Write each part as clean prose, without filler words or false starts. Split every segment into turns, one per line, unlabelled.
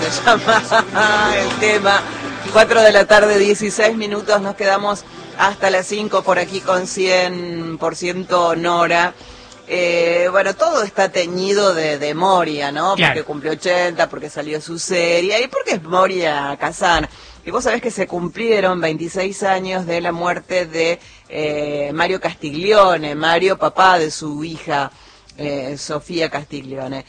se llama el tema. 4 de la tarde, 16 minutos, nos quedamos hasta las 5 por aquí con 100% Nora. Bueno, todo está teñido de Moria, ¿no?
Claro.
Porque cumplió 80, porque salió su serie, y porque es Moria Kazan. Y vos sabés que se cumplieron 26 años de la muerte de Mario Castiglione, Mario, papá de su hija Sofía Castiglione.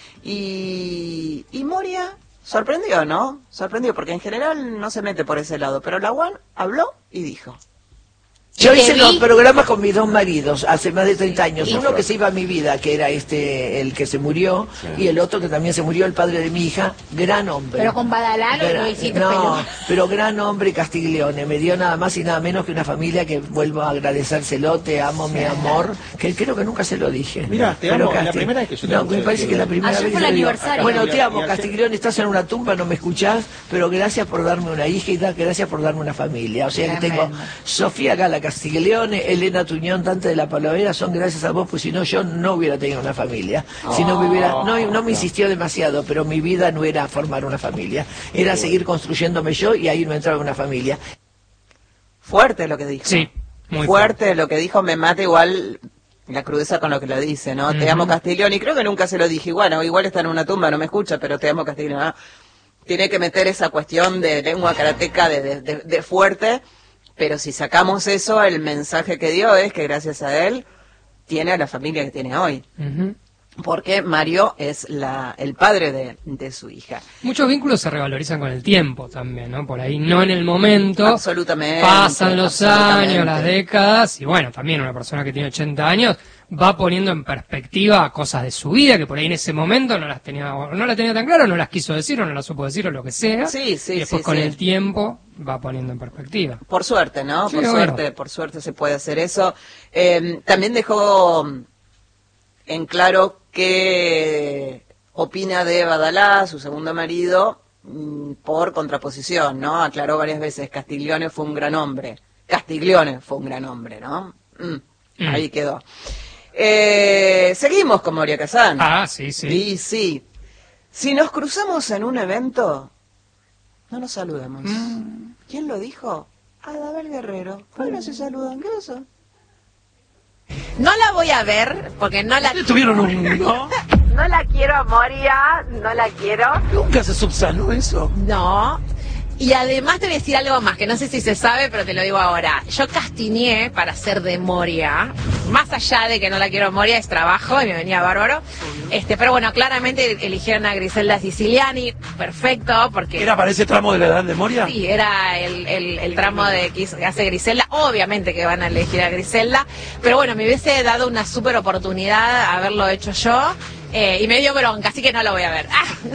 Y Moria sorprendió, ¿no? Sorprendió, porque en general no se mete por ese lado, pero la UAN habló y dijo.
Yo hice los programas con mis dos maridos hace más de 30 años. Uno que se iba a mi vida, que era el que se murió, y el otro que también se murió, el padre de mi hija, gran hombre.
Pero con Badalalo lo hiciste.
No, pero gran hombre Castiglione. Me dio nada más y nada menos que una familia que vuelvo a agradecérselo, te amo, mi amor, que creo que nunca se lo dije.
Mira, te amo, la primera vez que yo te
me parece que la primera
ayer
vez
fue el
que digo,
aniversario.
bueno, te amo, Castiglione, estás en una tumba, no me escuchás, pero gracias por darme una hija y gracias por darme una familia. O sea que tengo Sofía Gala Castiglione, Elena Tuñón, Dante de la Palovera, son gracias a vos, pues si no yo no hubiera tenido una familia. Si no me hubiera, no me insistió demasiado, pero mi vida no era formar una familia, era seguir construyéndome yo y ahí no entraba una familia.
Fuerte lo que dijo.
Sí, muy
fuerte lo que dijo, me mata igual la crudeza con lo que lo dice, ¿no? Te amo Castiglione, y creo que nunca se lo dije. Bueno, igual está en una tumba, no me escucha, pero te amo Castiglione. ¿No? Tiene que meter esa cuestión de lengua karateca de fuerte. Pero si sacamos eso, el mensaje que dio es que gracias a él tiene a la familia que tiene hoy. Porque Mario es el padre de su hija.
Muchos vínculos se revalorizan con el tiempo también, ¿no? Por ahí no en el momento.
Absolutamente.
Pasan los años, las décadas, y bueno, también una persona que tiene 80 años va poniendo en perspectiva cosas de su vida que por ahí en ese momento no la tenía tan claro, no las quiso decir o no las supo decir o lo que sea.
Sí,
y después con el tiempo va poniendo en perspectiva.
Por suerte, ¿no?
Sí,
por suerte se puede hacer eso. También dejó en claro que opina de Badalá, su segundo marido, por contraposición, ¿no? Aclaró varias veces, Castiglione fue un gran hombre. Castiglione fue un gran hombre, ¿no? Ahí quedó. Seguimos con Moria Kazan.
Ah, sí.
Sí. Si nos cruzamos en un evento, no nos saludamos. ¿Quién lo dijo? Adabel Guerrero. ¿Por qué no se saludan? ¿Qué pasó?
No la voy a ver, porque no la...
¿Tuvieron un no?
No la quiero a Moria, no la quiero.
¿Nunca se subsanó eso?
No. Y además te voy a decir algo más, que no sé si se sabe, pero te lo digo ahora. Yo castiñé para ser de Moria. Más allá de que no la quiero a Moria, es trabajo y me venía bárbaro. Pero bueno, claramente eligieron a Griselda Siciliani. Perfecto, porque...
¿Era para ese tramo de la edad de Moria?
Sí, era el tramo que hace Griselda. Obviamente que van a elegir a Griselda. Pero bueno, me hubiese dado una súper oportunidad haberlo hecho yo. Y me dio bronca, así que no lo voy a ver.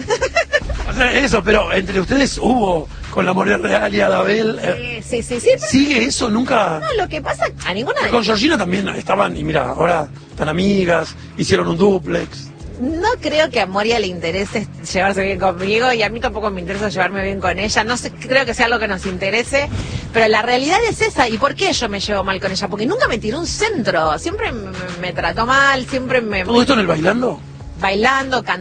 O sea, eso, pero entre ustedes hubo con la Moria Real y Adabel.
Sí.
¿Sigue eso? Nunca.
No, lo que pasa, a ninguna de...
Con Georgina también estaban, y mira, ahora están amigas, hicieron un duplex.
No creo que a Moria le interese llevarse bien conmigo y a mí tampoco me interesa llevarme bien con ella. No sé, creo que sea algo que nos interese, pero la realidad es esa. ¿Y por qué yo me llevo mal con ella? Porque nunca me tiró un centro, siempre me trató mal, siempre me...
¿Todo esto en el bailando?
Bailando, cantando.